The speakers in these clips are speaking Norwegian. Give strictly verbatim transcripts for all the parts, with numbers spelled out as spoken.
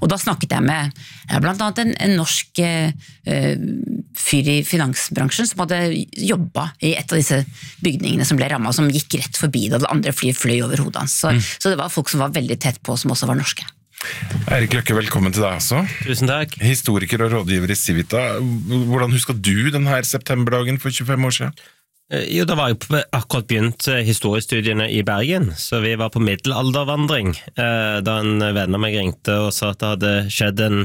Og da snakket jeg med ja, blant annet en, en norsk eh, fyr i finansbransjen som hadde jobbet i et av disse bygningene som ble rammet, som gikk rett forbi da det andre fly fløy over hodet hans. Så, mm. så det var folk som var veldig tett på, som også var norske. Erik Løkke, velkommen til deg også. Tusen takk. Historiker og rådgiver i Civita. Hvordan husker du denne septemberdagen for tjuefem år siden? Jo, da var jeg på, akkurat begynt historiestudiene i Bergen, så vi var på middelaldervandring, da en venn av meg ringte og sa at det hadde skjedd en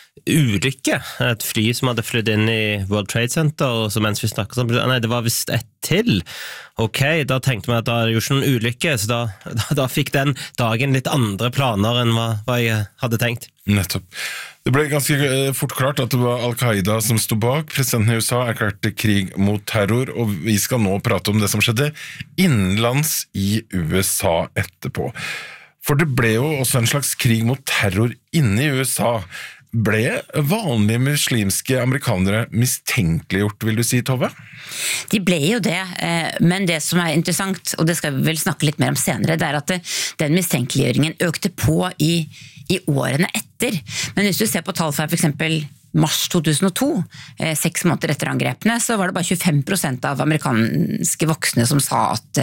ulykke, et fly som hadde flytt inn i World Trade Center, og så mens vi snakket om, nei, det var vist ett til. Ok, da tenkte vi at det hadde gjort en ulykke, så da, da, da fikk den dagen litt andre planer enn hva, hva jeg hadde tenkt. Nettopp. Det ble ganske fort klart at det var Al-Qaida som stod bak. Presidenten i U S A erklærte krig mot terror, og vi skal nå prate om det som skjedde innenlands i U S A etterpå. For det ble jo også en slags krig mot terror inne i U S A. Ble vanlige muslimske amerikanere mistenkeliggjort, vil du si, Tove? De ble jo det, men det som er interessant, og det skal vi vel snakke litt mer om senere, det er at den mistenkeliggjøringen økte på i, i årene etter. Men hvis du ser på tall fra for eksempel mars to tusen og to, eh, seks måneder etter angrepene, så var det bare tjuefem prosent av amerikanske voksne som sa at,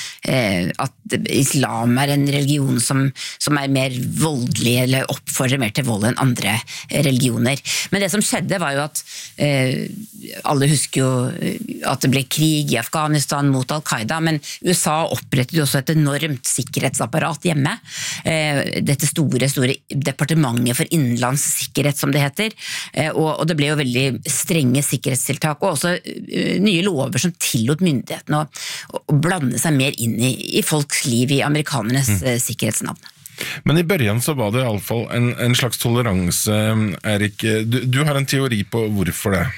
eh, at islam er en religion som, som er mer voldelig, eller oppfordrer mer til vold enn andre religioner. Men det som skjedde var jo at eh, alle husker jo at det ble krig i Afghanistan mot Al-Qaida, men U S A opprettet jo også et enormt sikkerhetsapparat hjemme. Eh, dette store, store departementet for innenlands sikkerhet, som det heter, Og, og det ble jo veldig strenge sikkerhetstiltak, og også uh, nye lover som tillot myndighetene å, å blande seg mer inn i, i folks liv, i amerikanernes mm. uh, sikkerhetsnavn. Men i børjen så var det i alle fall en, en slags toleranse, Erik. Du, du har en teori på hvorfor det?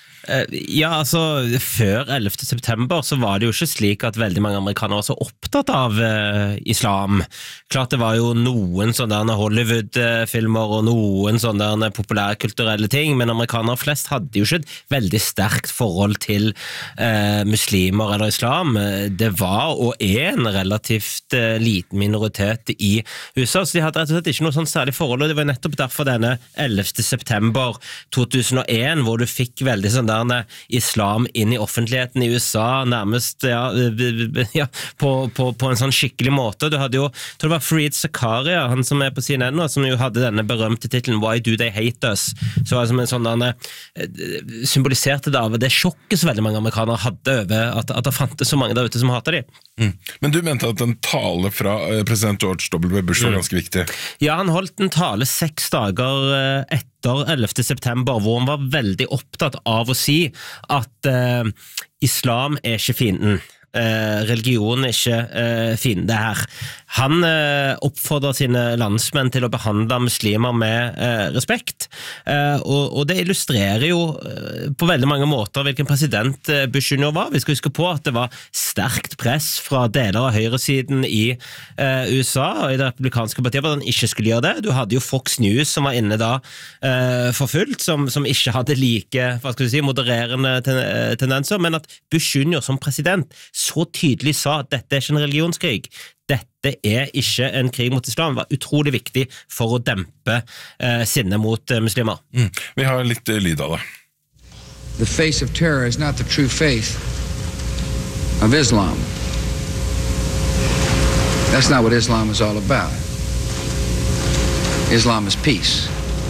Ja, altså, før ellevte september så var det jo ikke slik at veldig mange amerikanere var så opptatt av eh, islam. Klart det var jo noen sånne Hollywood-filmer og noen sånne populærkulturelle ting, men amerikanere flest hadde jo ikke et veldig sterkt forhold til eh, muslimer eller islam. Det var og er en relativt eh, liten minoritet i U S A, så de hadde rett og slett ikke noe sånn særlig forhold, og det var nettopp derfor denne ellevte september to tusen og en, hvor du fikk veldig sånn islam inn i offentligheten i U S A, nærmest ja, ja, på, på, på en sånn skikkelig måte. Du hadde jo, jeg tror det var Fareed Zakaria, han som er på C N N nå, som jo hadde denne berømte titelen Why Do They Hate Us? Så var det som en sånn denne, symboliserte det av det sjokket som veldig mange amerikanere hadde over at, at det fantes så mange der ute som hater dem. Mm. Men du mente at en tale fra president George W. Bush var ganske viktig? Ja, han holdt en tale seks dager etter ellevte september, hvor han var veldig opptatt av å si at eh, islam er ikke fienden. Eh, religion er ikke eh, fiende her. Han eh, oppfordrer sine landsmenn til å behandle muslimer med eh, respekt, eh, og, og det illustrerer jo eh, på veldig mange måter hvilken president eh, Bush junior var. Vi skal huske på at det var sterkt press fra deler av høyresiden i eh, U S A og i det republikanske partiet, at han ikke skulle gjøre det. Du hadde jo Fox News som var inne da eh, for fullt, som, som ikke hadde like, hva skal vi si, modererende ten, tendenser, men at Bush junior som president så tydelig sa at dette er ikke en religionskrig. Dette er ikke en krig mot islam. Det var utrolig viktig for å dempe eh, sinne mot eh, muslimer. Mm. Vi har litt uh, lyd av det. The face of terror is not the true faith of Islam. That's not what Islam is all about. Islam is peace.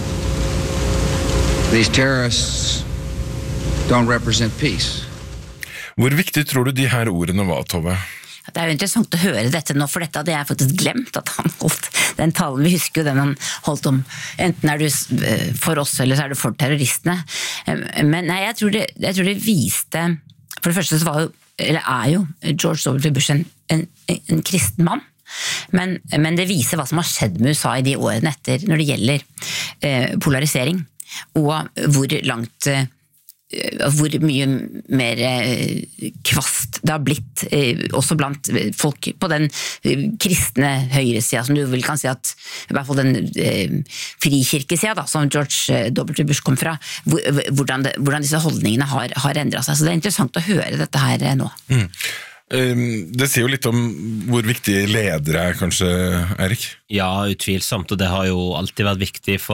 These terrorists don't represent peace. Hvor viktig tror du de her ordene var, Tove? Det er jo interessant å høre dette nå, for dette hadde jeg faktisk glemt at han holdt den talen. Vi husker jo den han holdt om, enten er du for oss eller så er du for terroristene. Men nei, jeg tror det, jeg tror det viste, for det første så var jo, eller er jo George W. Bush en, en, en kristen mann. Men, men det viser hva som har skjedd med U S A i de årene etter når det gjelder eh, polarisering, og hvor langt eh, hvor mye mer kvast det har blitt, også blant folk på den kristne høyresida, som du vel kan si at, i hvert fall den frikirkesida da, som George W. Bush kom fra, hvordan, det, hvordan disse holdningene har, har endret seg. Så det er interessant å høre dette her nå. Mm. Det sier jo litt om hvor viktige ledere er, kanskje, Erik? Ja, utvilsomt, og det har jo alltid vært viktig for